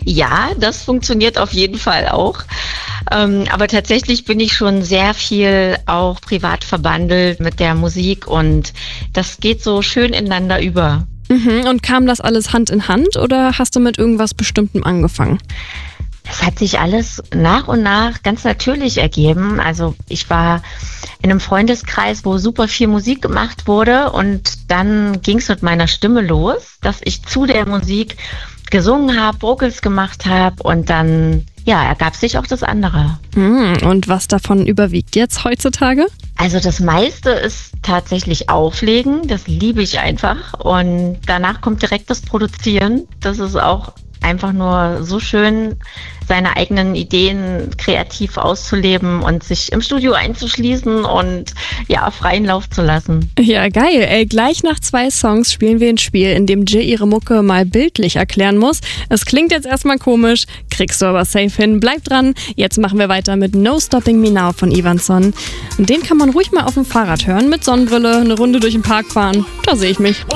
Ja, das funktioniert auf jeden Fall auch. Aber tatsächlich bin ich schon sehr viel auch privat verbandelt mit der Musik und das geht so schön ineinander über. Und kam das alles Hand in Hand oder hast du mit irgendwas Bestimmtem angefangen? Es hat sich alles nach und nach ganz natürlich ergeben. Also ich war in einem Freundeskreis, wo super viel Musik gemacht wurde und dann ging es mit meiner Stimme los, dass ich zu der Musik gesungen habe, Vocals gemacht habe und dann ergab sich auch das andere. Und was davon überwiegt jetzt heutzutage? Also das meiste ist tatsächlich Auflegen, das liebe ich einfach und danach kommt direkt das Produzieren. Das ist auch einfach nur so schön, seine eigenen Ideen kreativ auszuleben und sich im Studio einzuschließen und freien Lauf zu lassen. Ja, geil. Ey, gleich nach 2 Songs spielen wir ein Spiel, in dem Jill ihre Mucke mal bildlich erklären muss. Es klingt jetzt erstmal komisch, kriegst du aber safe hin. Bleib dran. Jetzt machen wir weiter mit No Stopping Me Now von Ivanson. Und den kann man ruhig mal auf dem Fahrrad hören, mit Sonnenbrille, eine Runde durch den Park fahren. Da sehe ich mich.